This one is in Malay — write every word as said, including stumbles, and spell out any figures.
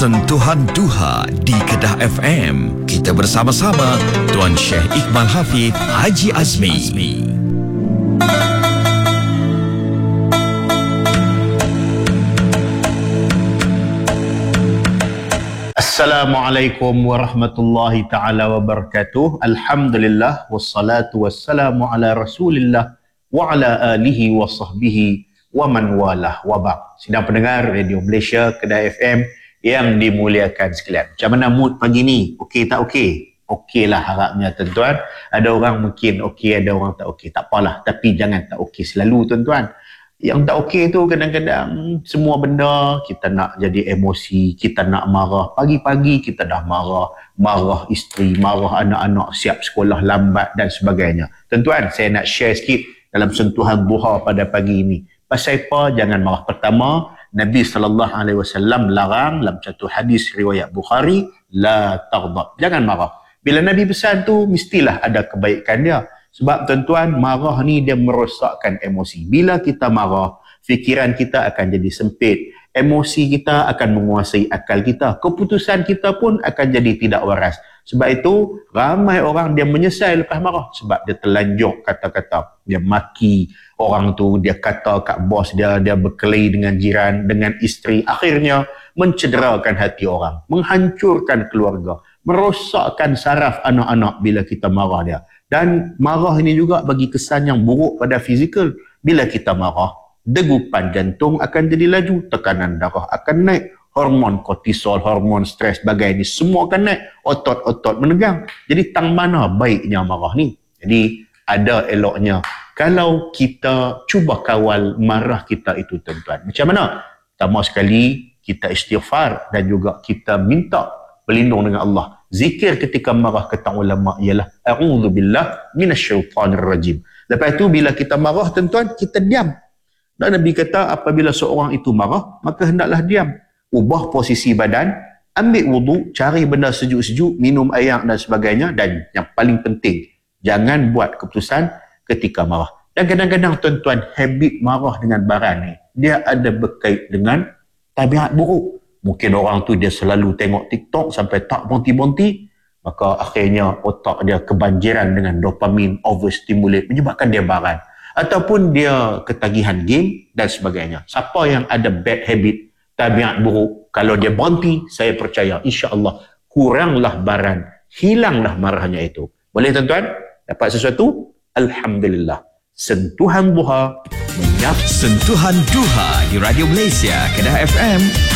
Sentuhan Duha di Kedah F M. Kita bersama-sama Tuan Syekh Iqbal Hafidh Haji Azmi. Assalamualaikum warahmatullahi ta'ala wabarakatuh. Alhamdulillah wassalatu wassalamu ala Rasulillah wa ala alihi wa sahbihi wa man walah wa ba'd. Sedang pendengar Radio Malaysia Kedah F M yang dimuliakan sekalian. Macam mana mood pagi ni? Okey tak okey? Okey lah harapnya tuan-tuan. Ada orang mungkin okey, ada orang tak okey. Tak apalah, tapi jangan tak okey selalu tuan-tuan. Yang tak okey tu kadang-kadang semua benda kita nak jadi emosi, kita nak marah. Pagi-pagi kita dah marah, marah isteri, marah anak-anak siap sekolah lambat dan sebagainya. Tuan-tuan, saya nak share sikit dalam sentuhan duha pada pagi ini. Pasal apa? Jangan marah. Pertama, Nabi sallallahu alaihi wasallam larang dalam satu hadis riwayat Bukhari, la taghdab. Jangan marah. Bila Nabi pesan tu, mestilah ada kebaikan dia. Sebab tuan-tuan, marah ni dia merosakkan emosi. Bila kita marah, fikiran kita akan jadi sempit. Emosi kita akan menguasai akal kita. Keputusan kita pun akan jadi tidak waras. Sebab itu, ramai orang dia menyesal lepas marah. Sebab dia terlanjur kata-kata. Dia maki orang tu, dia kata kat bos dia, dia berkelahi dengan jiran, dengan isteri. Akhirnya, mencederakan hati orang. Menghancurkan keluarga. Merosakkan saraf anak-anak bila kita marah dia. Dan marah ini juga bagi kesan yang buruk pada fizikal. Bila kita marah, degupan jantung akan jadi laju, tekanan darah akan naik, hormon kortisol, hormon stres, sebagainya semua akan naik, otot-otot menegang. Jadi tang mana baiknya marah ni? Jadi ada eloknya kalau kita cuba kawal marah kita itu tuan-tuan. Macam mana? Pertama sekali kita istighfar dan juga kita minta berlindung dengan Allah. Zikir ketika marah kata ulama ialah a'udzubillah minasyaitanirrajim. Lepas itu bila kita marah tuan-tuan, kita diam. Dan Nabi kata apabila seorang itu marah, maka hendaklah diam. Ubah posisi badan, ambil wudu, cari benda sejuk-sejuk, minum air dan sebagainya. Dan yang paling penting, jangan buat keputusan ketika marah. Dan kadang-kadang tuan-tuan, habit marah dengan barang ni, dia ada berkait dengan tabiat buruk. Mungkin orang tu dia selalu tengok TikTok sampai tak bonti-bonti, maka akhirnya otak dia kebanjiran dengan dopamin, overstimulate, menyebabkan dia baran. Ataupun dia ketagihan game dan sebagainya. Siapa yang ada bad habit, tabiat buruk, kalau dia berhenti, saya percaya insya-Allah kuranglah baran, hilanglah marahnya itu. Boleh tuan-tuan? Dapat sesuatu? Alhamdulillah. Sentuhan duha menyap Sentuhan Duha di Radio Malaysia Kedah F M.